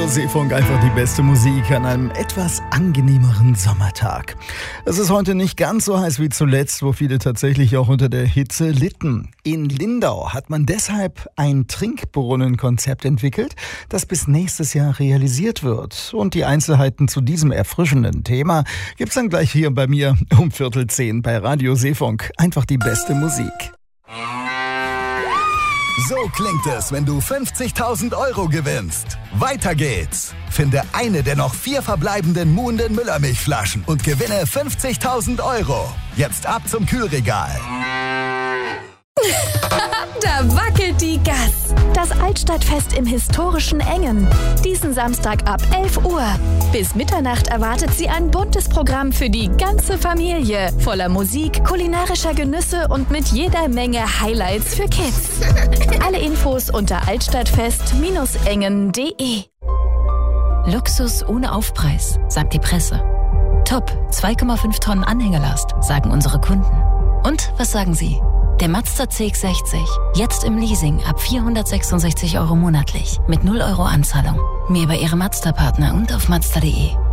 Radio Seefunk, einfach die beste Musik an einem etwas angenehmeren Sommertag. Es ist heute nicht ganz so heiß wie zuletzt, wo viele tatsächlich auch unter der Hitze litten. In Lindau hat man deshalb ein Trinkbrunnenkonzept entwickelt, das bis nächstes Jahr realisiert wird. Und die Einzelheiten zu diesem erfrischenden Thema gibt's dann gleich hier bei mir um 9:45 bei Radio Seefunk. Einfach die beste Musik. So klingt es, wenn du 50.000 Euro gewinnst. Weiter geht's. Finde eine der noch 4 verbleibenden Muhnden Müllermilchflaschen und gewinne 50.000 Euro. Jetzt ab zum Kühlregal. Da wackelt die Gas. Das Altstadtfest im historischen Engen. Diesen Samstag ab 11 Uhr. Bis Mitternacht erwartet Sie ein buntes Programm für die ganze Familie. Voller Musik, kulinarischer Genüsse und mit jeder Menge Highlights für Kids. Alle Infos unter altstadtfest-engen.de. Luxus ohne Aufpreis, sagt die Presse. Top, 2,5 Tonnen Anhängerlast, sagen unsere Kunden. Und was sagen Sie? Der Mazda CX-60, jetzt im Leasing ab 466 Euro monatlich, mit 0 Euro Anzahlung. Mehr bei Ihrem Mazda-Partner und auf Mazda.de.